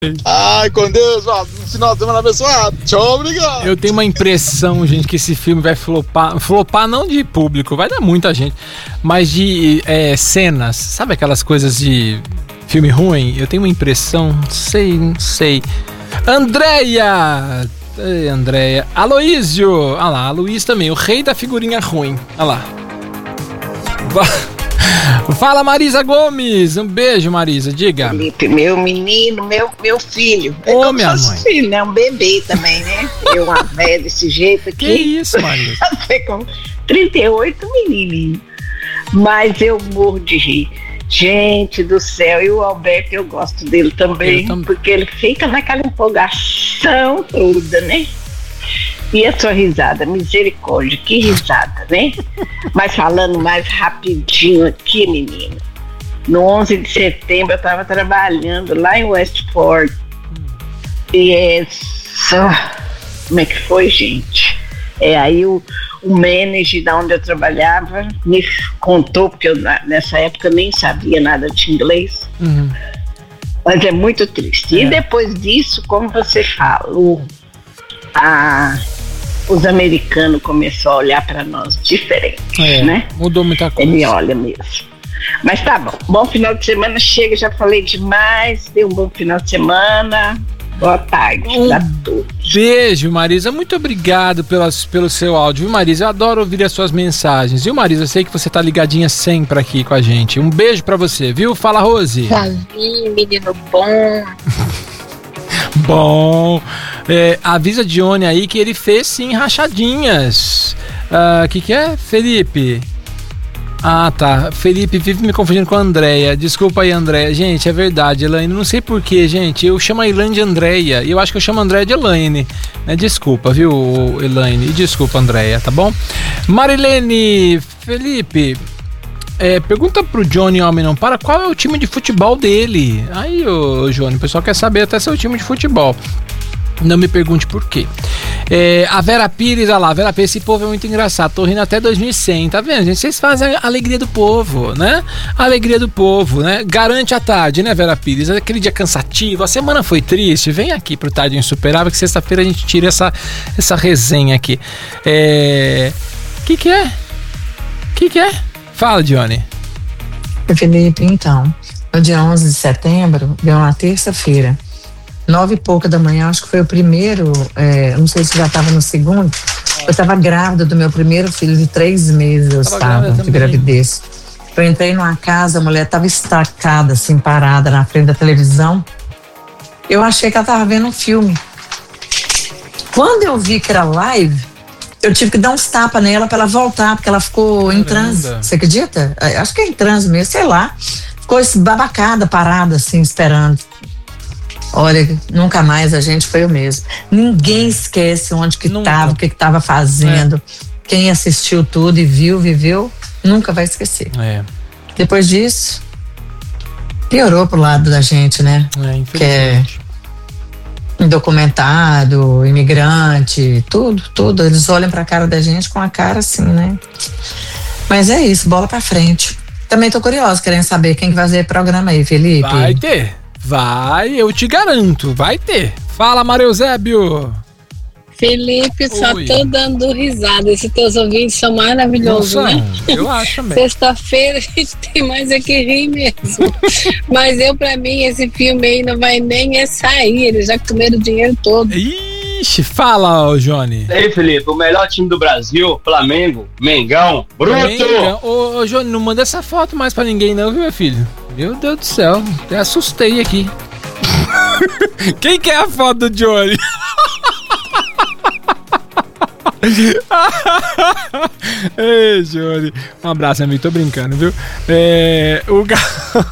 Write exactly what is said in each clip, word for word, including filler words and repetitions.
Ai, com Deus, ó, final de semana abençoado. Tchau, obrigado. Eu tenho uma impressão, gente, que esse filme vai flopar. Flopar não de público, vai dar muita gente, mas de é, cenas. Sabe aquelas coisas de filme ruim? Eu tenho uma impressão, não sei, não sei. Andréia! Ei, Andréia. Aloísio! Olha lá, Aloísio também, o rei da figurinha ruim. Olha lá. Fala, Marisa Gomes. Um beijo, Marisa, diga. Felipe, meu menino, meu, meu filho. É Ô, como minha se fosse mãe. filho, né? Um bebê também, né? Eu, uma velha desse jeito aqui. Que isso, Marisa? Com trinta e oito, menininho. Mas eu morro de rir. Gente do céu, e o Alberto, eu gosto dele também, tam- porque ele fica naquela empolgação toda, né? E a sua risada, misericórdia, que risada, né? Mas falando mais rapidinho aqui, menina. No onze de setembro eu estava trabalhando lá em Westport. E é só... Como é que foi, gente? É, aí o, o manager da onde eu trabalhava me contou, porque eu na- nessa época nem sabia nada de inglês. Uhum. Mas é muito triste. É. E depois disso, como você falou, a, os americanos começaram a olhar para nós diferente, É, né? mudou muita coisa. Ele olha mesmo. Mas tá bom. Bom final de semana. Chega, já falei demais. Dê um bom final de semana. Boa tarde Um pra todos. Beijo, Marisa. Muito obrigado pelas, pelo seu áudio, viu, Marisa? Eu adoro ouvir as suas mensagens. Viu, Marisa? Eu sei que você tá ligadinha sempre aqui com a gente. Um beijo pra você, viu? Fala, Rose. Davi, menino bom. Bom, é, avisa Johnny aí que ele fez sim rachadinhas. O que que é, Felipe? Ah, tá. Felipe vive me confundindo com a Andréia. Desculpa aí, Andréia. Gente, é verdade, Elaine. Não sei porquê, gente. Eu chamo a Elaine de Andréia. E eu acho que eu chamo a Andréia de Elaine. Né? Desculpa, viu, Elaine? E desculpa, Andréia, tá bom? Marilene, Felipe, é, pergunta pro Johnny Homem Não Para qual é o time de futebol dele. Aí, ô, Johnny, o pessoal quer saber até seu time de futebol. Não me pergunte por quê. É, a Vera Pires, olha lá, Vera Pires, esse povo é muito engraçado, tô rindo até dois mil e cem, tá vendo, gente? Vocês fazem a alegria do povo, né? A alegria do povo, né? Garante a tarde, né, Vera Pires? Aquele dia cansativo, a semana foi triste, vem aqui pro Tarde Insuperável que sexta-feira a gente tira essa, essa resenha aqui. É... Que que é? Que que é? Fala, Johnny. Felipe, então, no dia onze de setembro, deu uma terça-feira, nove e pouca da manhã, acho que foi o primeiro, é, não sei se já estava no segundo, eu estava grávida do meu primeiro filho, de três meses eu estava de gravidez. Eu entrei numa casa, a mulher estava estacada, assim, parada na frente da televisão. Eu achei que ela estava vendo um filme. Quando eu vi que era live, eu tive que dar uns tapas nela para ela voltar, porque ela ficou Caramba. em transe. Você acredita? Acho que é em transe mesmo, sei lá. Ficou babacada, parada, assim, esperando. Olha, nunca mais a gente foi o mesmo. Ninguém esquece onde que Nunca. estava, o que estava fazendo. É. Quem assistiu tudo e viu, viveu, nunca vai esquecer. É, Depois disso, piorou pro lado da gente, né? é infelizmente. Indocumentado, imigrante, tudo, tudo. Eles olham pra cara da gente com a cara assim, né? Mas é isso, bola pra frente. Também tô curiosa, querendo saber quem que vai fazer programa aí, Felipe. Vai ter, vai, eu te garanto, vai ter. Fala, Maria Eusébio. Felipe, só Oi. tô dando risada. Esses teus ouvintes são maravilhosos, Não são, né? eu acho também. Sexta-feira a gente tem mais é que rir mesmo. Mas eu, pra mim, esse filme aí não vai nem é sair. Eles já comeram o dinheiro todo. Ixi, fala, ô Johnny. E aí, Felipe, o melhor time do Brasil, Flamengo, Mengão, Bruto! Mengão. Ô, ô, Johnny, não manda essa foto mais pra ninguém não, viu, meu filho? Meu Deus do céu, até assustei aqui. Quem quer a foto do Johnny? Ei, Johnny. Um abraço, amigo. Tô brincando, viu? É, o ga...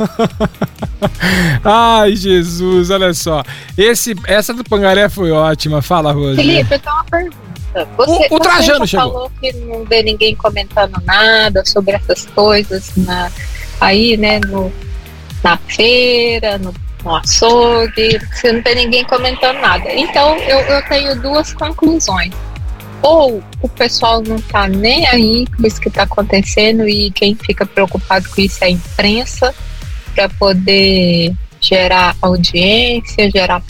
Ai, Jesus, olha só. Esse, essa do Pangaré foi ótima. Fala, Rose. Felipe, eu tenho uma pergunta. Você, O- o Trajano você já chegou. falou que não vê ninguém comentando nada sobre essas coisas na, aí, né, no, na feira, no, no açougue. Você não vê ninguém comentando nada. Então, eu, eu tenho duas conclusões. Ou o pessoal não tá nem aí com isso que tá acontecendo e quem fica preocupado com isso é a imprensa, para poder gerar audiência, gerar